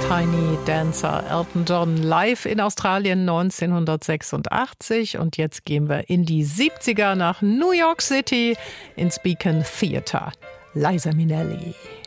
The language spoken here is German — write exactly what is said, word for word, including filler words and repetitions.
Tiny Dancer, Elton John live in Australien neunzehnhundertsechsundachtzig. Und jetzt gehen wir in die siebziger nach New York City ins Beacon Theatre. Liza Minnelli.